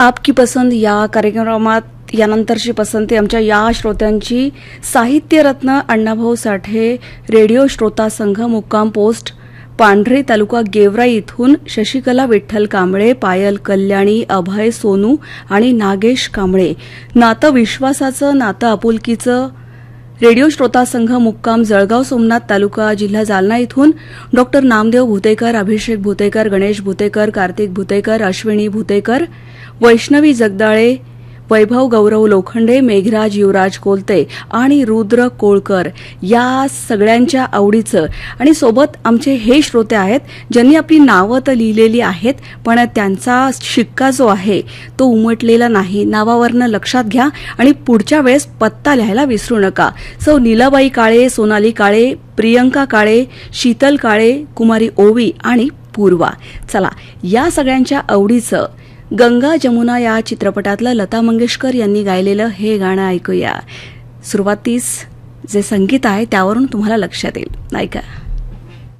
आपकी पसंत या कार्यक्रमात यानंतरची पसंती आमच्या या श्रोत्यांची साहित्यरत्न अण्णाभाऊ साठे रेडिओ श्रोता संघ मुक्काम पोस्ट पांढरे तालुका गेवराई इथून शशिकला विठ्ठल कांबळे, पायल कल्याणी, अभय सोनू आणि नागेश कांबळे. नातं विश्वासाचं, नातं आपुलकीचं. रेडिओ श्रोता संघ मुक्काम जळगाव सोमनाथ तालुका जिल्हा जालना इथून डॉ नामदेव भुतेकर, अभिषेक भुतेकर, गणेश भुतेकर, कार्तिक भुतेकर, अश्विनी भुतेकर, वैष्णवी जगदाळे, वैभव गौरव लोखंडे, मेघराज युवराज कोलते आणि रुद्र कोळकर या सगळ्यांच्या आवडीचं. आणि सोबत आमचे हे श्रोते आहेत ज्यांनी आपली नावं तर लिहिलेली आहेत पण त्यांचा शिक्का जो आहे तो उमटलेला नाही. नावावरनं लक्षात घ्या आणि पुढच्या वेळेस पत्ता लिहायला विसरू नका. सौ नीलाबाई काळे, सोनाली काळे, प्रियंका काळे, शीतल काळे, कुमारी ओवी आणि पूर्वा. चला या सगळ्यांच्या आवडीचं गंगा जमुना या चित्रपटातलं लता मंगेशकर यांनी गायलेलं हे गाणं ऐकूया. सुरुवातीस जे संगीत आहे त्यावरून तुम्हाला लक्षात येईल, नाही का?